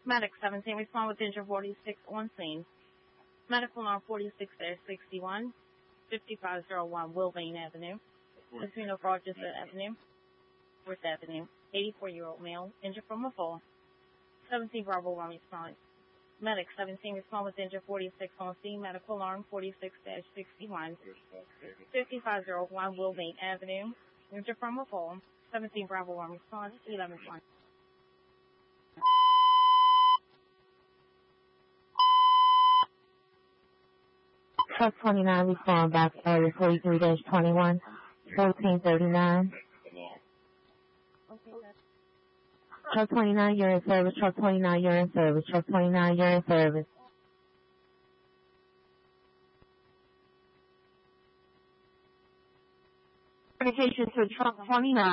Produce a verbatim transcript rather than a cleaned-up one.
Medic seventeen, respond with injured forty-six on scene. Medical alarm forty-six sixty-one, fifty-five oh one Wilvane Avenue, between of Rochester Avenue, Worth Avenue. eighty-four-year-old male, injured from a fall. seventeen Bravo one response. Medic seventeen, respond with injured forty-six on scene. Medical alarm forty-six sixty-one, fifty-five oh one Wilvane Avenue, injured from a fall. seventeen Bravo one response, eleven one. Truck twenty-nine, respond back area forty-three twenty-one, fourteen thirty-nine. Truck twenty-nine, you're in service. Truck twenty-nine, you're in service. Truck twenty-nine, you're in service. Communication to truck twenty-nine.